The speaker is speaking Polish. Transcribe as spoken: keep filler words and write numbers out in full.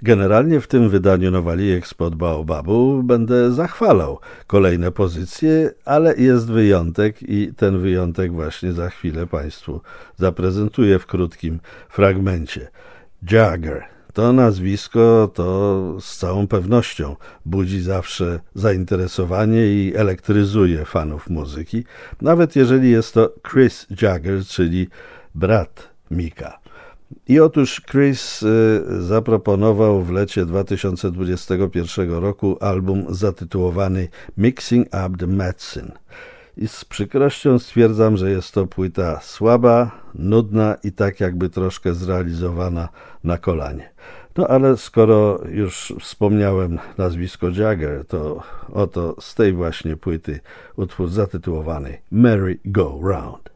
Generalnie w tym wydaniu Nowalijek spod Baobabu będę zachwalał kolejne pozycje, ale jest wyjątek i ten wyjątek właśnie za chwilę Państwu zaprezentuję w krótkim fragmencie. Jagger. To nazwisko to z całą pewnością budzi zawsze zainteresowanie i elektryzuje fanów muzyki, nawet jeżeli jest to Chris Jagger, czyli brat Micka. I otóż Chris y, zaproponował w lecie dwa tysiące dwudziestego pierwszego roku album zatytułowany Mixing Up the Medicine. I z przykrością stwierdzam, że jest to płyta słaba, nudna i tak jakby troszkę zrealizowana na kolanie. No ale skoro już wspomniałem nazwisko Jagger, to oto z tej właśnie płyty utwór zatytułowany Merry Go Round.